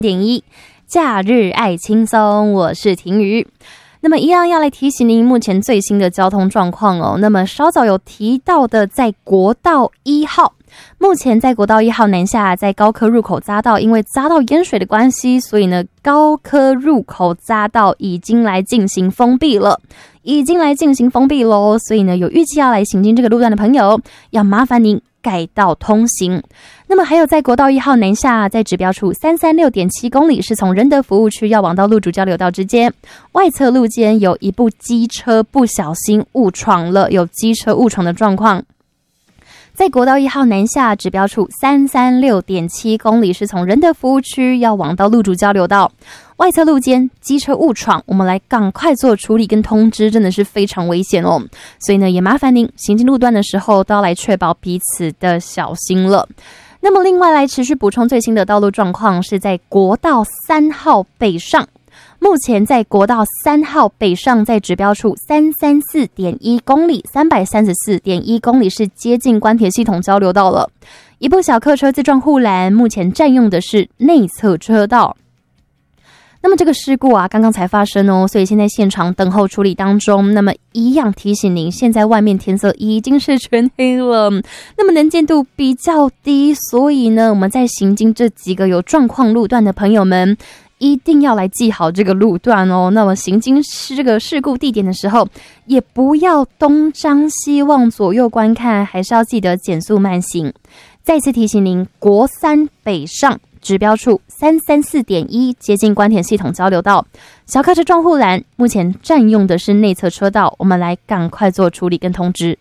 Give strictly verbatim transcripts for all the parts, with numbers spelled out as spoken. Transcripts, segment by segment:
点一假日爱轻松，我是婷瑜。那么一样要来提醒您目前最新的交通状况哦。那么稍早有提到的，在国道一号，目前在国道一号南下，在高科入口匝道，因为匝道淹水的关系，所以呢高科入口匝道已经来进行封闭了，已经来进行封闭咯。所以呢有预计要来行经这个路段的朋友，要麻烦您改道通行。那么还有在国道一号南下，在指标处 三三六点七 公里，是从仁德服务区要往到路竹交流道之间，外侧路肩有一部机车不小心误闯了，有机车误闯的状况。在国道一号南下指标处 三三六点七 公里，是从仁德服务区要往到路竹交流道，外侧路肩机车误闯，我们来赶快做处理跟通知，真的是非常危险哦。所以呢也麻烦您行进路段的时候都要来确保彼此的小心了。那么另外来持续补充最新的道路状况，是在国道三号北上，目前在国道三号北上，在指标处 三三四点一 公里 三三四点一 公里，是接近关铁系统交流道了。一部小客车自撞护栏，目前占用的是内侧车道。那么这个事故啊刚刚才发生哦，所以现在现场等候处理当中。那么一样提醒您，现在外面天色已经是全黑了，那么能见度比较低，所以呢我们在行经这几个有状况路段的朋友们，一定要来记好这个路段哦。那么行经这个事故地点的时候，也不要东张西望左右观看，还是要记得减速慢行。再次提醒您，国三北上指标处 三三四点一 接近关田系统交流道，小客车撞护栏，目前占用的是内侧车道，我们来赶快做处理跟通知。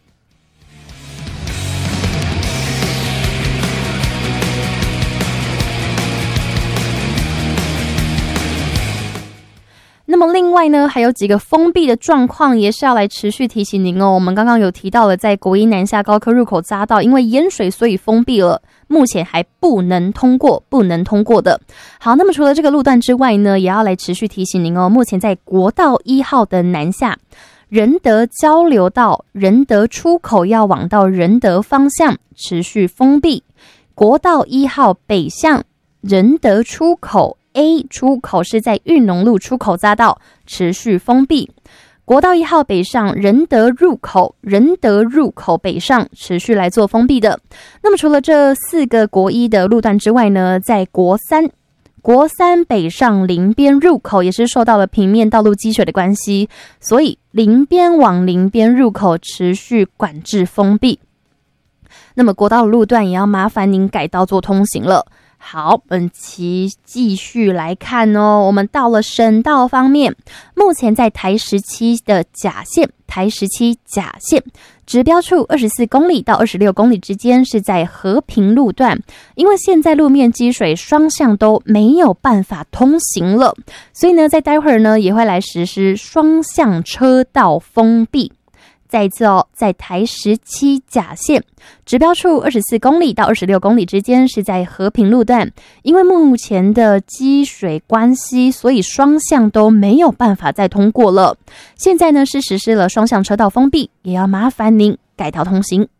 那么另外呢还有几个封闭的状况也是要来持续提醒您哦。我们刚刚有提到了在国一南下高科入口匝道因为淹水所以封闭了，目前还不能通过不能通过的。好，那么除了这个路段之外呢，也要来持续提醒您哦，目前在国道一号的南下，仁德交流道仁德出口要往到仁德方向持续封闭，国道一号北向仁德出口A 出口是在裕农路出口匝道持续封闭，国道一号北上仁德入口仁德入口北上持续来做封闭的。那么除了这四个国一的路段之外呢，在国三国三北上林边入口也是受到了平面道路积水的关系，所以林边往林边入口持续管制封闭。那么国道的路段也要麻烦您改道做通行了。好，本期继续来看哦。我们到了省道方面，目前在台十七的甲线，台十七甲线指标处二十四公里到二十六公里之间是在和平路段，因为现在路面积水，双向都没有办法通行了，所以呢，在待会儿呢也会来实施双向车道封闭。再一次哦，在台十七甲线指标处二十四公里到二十六公里之间是在和平路段，因为目前的积水关系，所以双向都没有办法再通过了。现在呢是实施了双向车道封闭，也要麻烦您改道通行。